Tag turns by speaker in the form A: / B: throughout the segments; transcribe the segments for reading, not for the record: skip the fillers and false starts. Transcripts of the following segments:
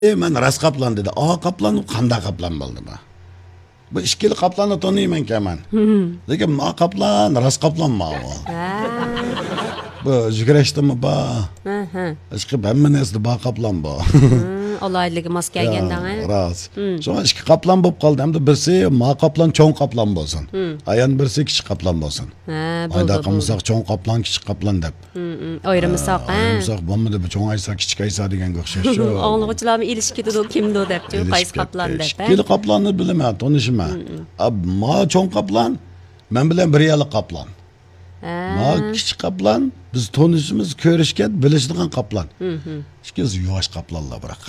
A: Men ras qaplan dedi. Qaplan qanday qaplan bo'ldi bu? Bu ikkili qaplanni tanıyman keman. Lekin ma qaplan, ras qaplanma o. Bu jigrashdimi ba? Ishqi hamma narsa ba qaplan bu.
B: Olayligi mos kelgandan.
A: Ras. Sonra ikki qaplan bo'lib qoldi. Hamda birsi ma qaplan cho'ng qaplan bo'lsin. Ayan birsi kichik qaplan bo'lsin. Ayda qilmasak cho'ng qaplan, kichik qaplan deb.
B: Ayrimsak,
A: Ayrimsak bo'lmadi bu cho'ng aysa, kichik aysa degan o'xshash shu.
B: Anglag'uchilarni ilishkidi kimdo deb, qaysi qaplan deb.
A: Ikkili qaplanni bilaman, tanishman. Ma cho'ng qaplan, men bilan bir yili qaplan. Ma kichik qaplan, biz tanishimiz, ko'rishgan, bilishadigan qaplan. Ikkinchisi yuvosh qaplanlar biroq.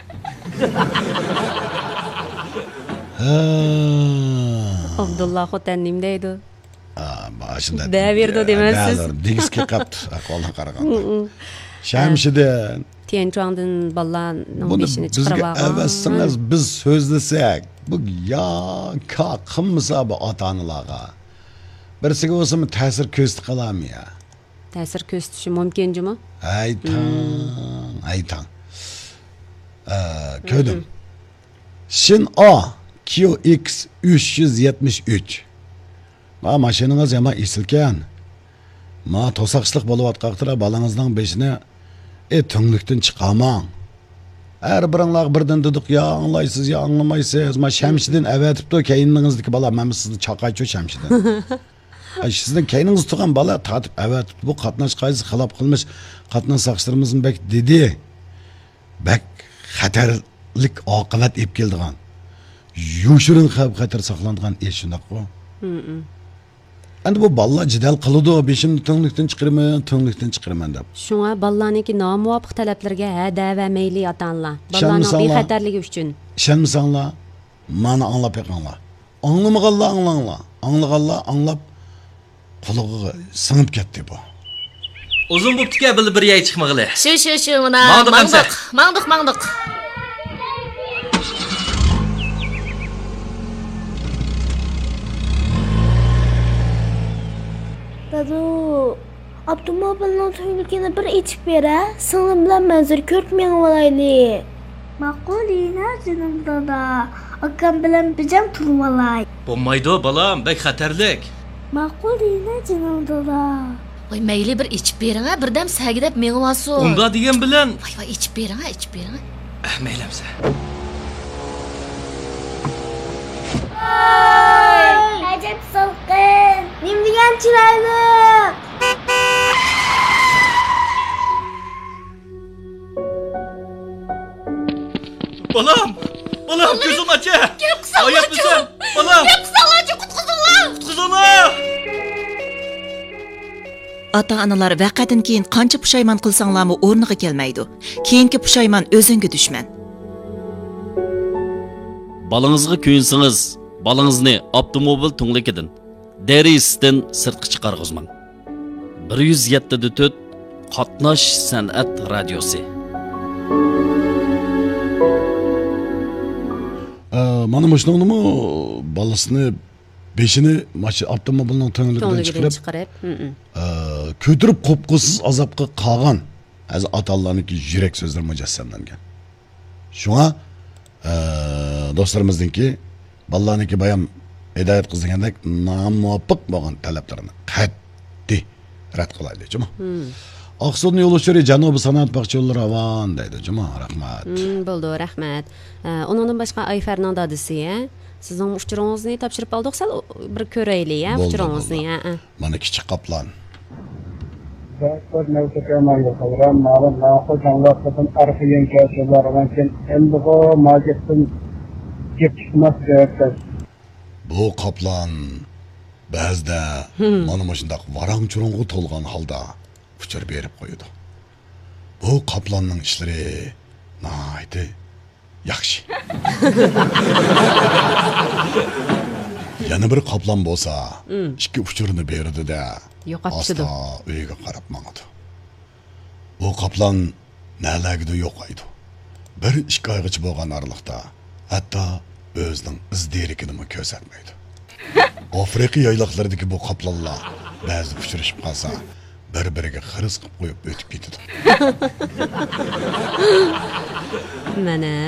B: Abdullah Xotannim deydi.
A: Başında.
B: Daverdo demesiz.
A: Digizga qapti, ahvoldan qaraganda. Shamshidan
B: Tianchuangdan balaning beshini chiqarib olgan.
A: Avvasingiz biz so'zlasak, bu ya ka qilmasa bu ota-onalarga. Birsiga o'simi ta'sir ko'rsatib qoladimi ya?
B: Ta'sir ko'rsatishi mumkinmi?
A: Aytang. Ko'rdim. Shin A QX 373. Ma mashinangiz yama esilkan. Ma to'saqchilik bo'layotqaqtira balangizning beshini tunglikdan chiqamang. Her biringlar birdan dedik ya anglaysiz ya anglamaysiz. Ma Shamshidan avatibdi keyningizdagi bola men sizni chaqaychu Shamshidan. Sizning keyningiz turgan bola tatib avatibdi bu qatnash qaysi xilop qilmish qatnash saqchilarimizni bek dedi. Bek xatarlik oqibat ep keldigan. Yoshirin xavf-xatar saqlangan ish shundoq bu. Endi bu balla jidal qiladi, beshimni tunglikdan chiqiraman deb.
B: Shunga ballaniki nomuvofiq talablarga hada va mayli ota-onalar. Ballaning bexatarligi uchun.
A: Ishonmasanglar, meni anglab yiqinglar. Anglamaganlar anglanglar. Anglaganlar anglab qulig'iga singib ketdi bu.
C: Uzun bo'pti-ku, bir yay chiqmag'ili.
D: Shu, mana. Mangdiq.
E: Dadu, avtomobilning tungligini bir ichib bera, singlim bilan manzur ko'rib meni olayli. Ma'qulina jinim dada, akam bilan bijam turib olay.
C: Bo'lmaydi balam, bek xatarlik.
E: Ma'qulina jinim dada.
D: Voy mayli bir ichib bering, birdam sagidab meni olsin.
C: Unda degan bilan.
D: Voy ichib bering.
C: Maylamsa.
E: Ajab salqin. Nim degan chiroyli.
C: Balam, ko'zim acha. Oyoq misan? Balam. Qutqizinglar.
F: Ota-onalar vaqadan keyin qancha pushaymon qilsanglarmi o'rniga kelmaydi. Keyingi pushaymon o'zingga dushman.
G: Balangizga kuyinsangiz, balangizni avtomobil tunglikidan, derisidan sirtqa chiqarg'izmang. 107.4 Qatnash san'at radiosi.
A: Mana mushningmi balasini beshini avtomobilning tungligidan chiqarib, ko'tirib qo'pqisiz azobga qolgan az ota-onalarniki yurak so'zlar mujassamlangan. Shunga do'stlarimizningki ballarniki bayam hidoyat qilgandek nomuvofiq bo'lgan talablarni qat'iy rad qilaylik, juma. Oqsudni yo'lovchilari Janubiy sanoat bog'chalari ravon deydi, juma. Rahmat.
B: Bo'ldi, rahmat. Uningdan boshqa Ayfarning dadisi, sizning uchuringizni topshirib oldik, sal bir ko'raylik, uchuringizni.
A: Mana kichik qaplan.
H: Transport navbatlarga qolgan ma'lum ma'qul tanlovlardan arxiyen kelganlardan keyin endi bu majlisdan chiqmas kerak.
A: Bu qaplan ba'zida mana shunday varang-churung'i to'lgan holda uchir berib qo'yadi. Bu qaplanning ishlari nihoyatda yaxshi. Yana bir qaplan bo'lsa, ikki uchurini berdi-da. Yo'qotdi. Uyga qarab mangdi. Bu qaplan nalagida yo'qaydi. Bir ikki oygacha bo'lgan araliqda hatto o'zining izderikini ko'rsatmaydi. Afrika yayloqlaridagi bu qaplanlar ba'zi uchrashib qolsa, bir-biriga xiris qilib qo'yib o'tib ketadi.
B: Mana